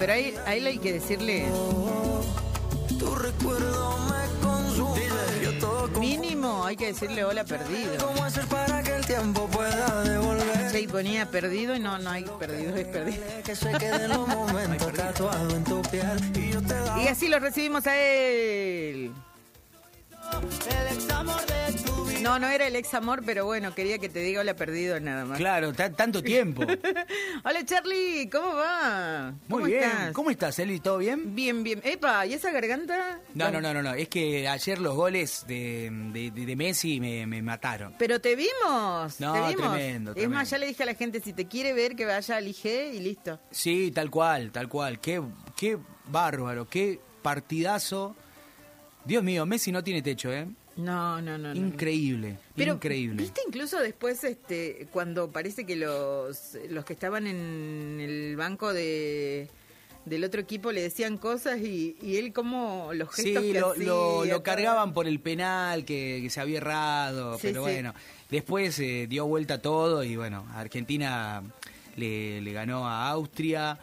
pero a él hay que decirle... Tu recuerdo me consume. Yo todo Mínimo hay que decirle hola perdido. ¿Cómo hacer para que el tiempo pueda devolver? Che, y ponía perdido y no hay perdido, es perdido. Que se queden los momentos tatuados en tu piel. Y yo te Y así lo recibimos a él. el ex amor de tu vida. No era el ex amor, pero bueno, quería que te diga hola perdido nada más. Claro, tanto tiempo. Hola Charlie, ¿cómo va? Muy bien. ¿Cómo estás, Eli? ¿Todo bien? Bien. Epa, ¿y esa garganta? No. Es que ayer los goles de Messi me mataron. Pero te vimos. No, te vimos. tremendo. Es más, ya le dije a la gente, si te quiere ver, que vaya al IG y listo. Sí, tal cual. Qué bárbaro, qué partidazo. Dios mío, Messi no tiene techo, ¿eh? No. Increíble, Pero, increíble. ¿viste incluso después cuando parece que los que estaban en el banco del otro equipo le decían cosas y él como los gestos Sí, que lo hacía, cargaban por el penal que se había errado, Sí, pero sí. bueno, después dio vuelta todo y bueno, Argentina le ganó a Austria,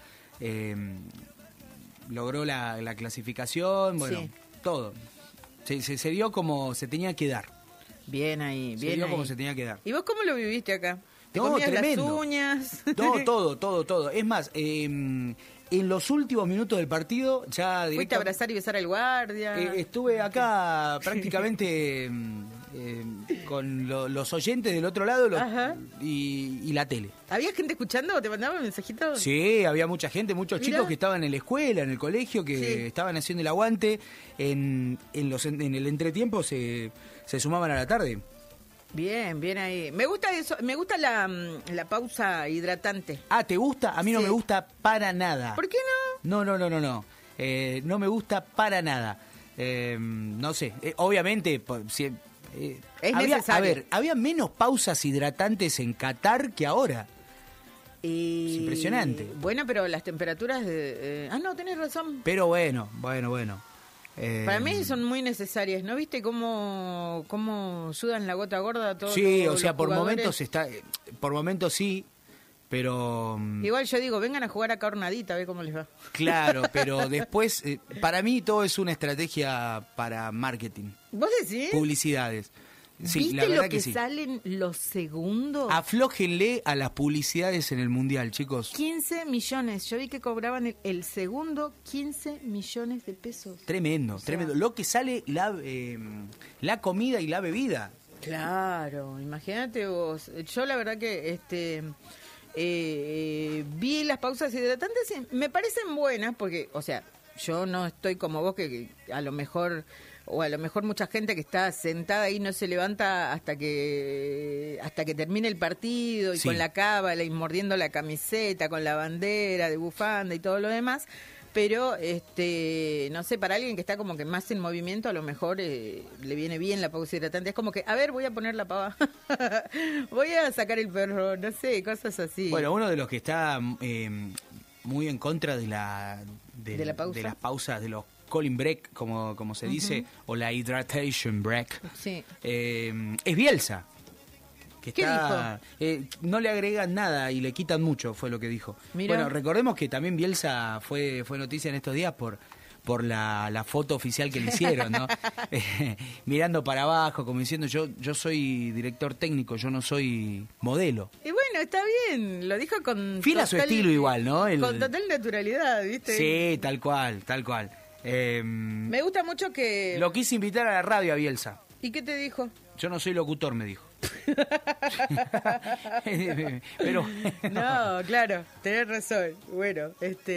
logró la clasificación, bueno, Sí. todo. Se dio como se tenía que dar. Bien ahí, Se bien dio ahí. como se tenía que dar. ¿Y vos cómo lo viviste acá? ¿Te No, comías tremendo. las uñas? Todo. Es más, en los últimos minutos del partido ya ¿Fuiste a abrazar y besar al guardia? estuve acá prácticamente con los oyentes del otro lado Ajá. y la tele. ¿Había gente escuchando? ¿Te mandaban mensajitos? Sí, había mucha gente, muchos Mirá. chicos que estaban en la escuela, en el colegio, que Sí. estaban haciendo el aguante. En el entretiempo se sumaban a la tarde. Bien ahí. Me gusta eso, me gusta la pausa hidratante. Ah, ¿te gusta? A mí no Sí. me gusta para nada. ¿Por qué no? No. No me gusta para nada. No sé. Obviamente, Es había, necesario. a ver, había menos pausas hidratantes en Qatar que ahora. Y... Es impresionante. Bueno, pero las temperaturas... no, tenés razón. Pero bueno. Para mí son muy necesarias. ¿No viste cómo sudan la gota gorda todos Sí, los, o sea, los por jugadores? momentos sí, pero Igual yo digo, vengan a jugar acá a Hornadita, a ver cómo les va. claro, pero después, para mí todo es una estrategia para marketing, ¿Vos decís? publicidades. Sí, ¿Viste la verdad lo que sí. salen los segundos? Aflójenle a las publicidades en el Mundial, chicos. 15 millones. Yo vi que cobraban el segundo 15 millones de pesos. Tremendo, O sea, tremendo. Lo que sale la comida y la bebida. Claro, imagínate vos. Yo la verdad que vi las pausas hidratantes y me parecen buenas porque, o sea, yo no estoy como vos que a lo mejor mucha gente que está sentada ahí no se levanta hasta que termine el partido y Sí. con la cábala y mordiendo la camiseta, con la bandera de bufanda y todo lo demás. Pero, no sé, para alguien que está como que más en movimiento, a lo mejor le viene bien la pausa hidratante. Es como que, a ver, voy a poner la pava, voy a sacar el perro, no sé, cosas así. Bueno, uno de los que está muy en contra de la pausa? de las pausas, de los cooling break, como se dice, o la hydration break, Sí. es Bielsa. Que ¿Qué no le agregan nada y le quitan mucho, fue lo que dijo. Mirá. Bueno, recordemos que también Bielsa fue noticia en estos días por la foto oficial que le hicieron, ¿no? Mirando para abajo, como diciendo, yo soy director técnico, yo no soy modelo. Y bueno, está bien, lo dijo con... Fiel a su estilo igual, ¿no? Con total naturalidad, ¿viste? Sí, tal cual. Me gusta mucho que... Lo quise invitar a la radio a Bielsa. ¿Y qué te dijo? Yo no soy locutor, me dijo. Pero No, claro, tenés razón. Bueno,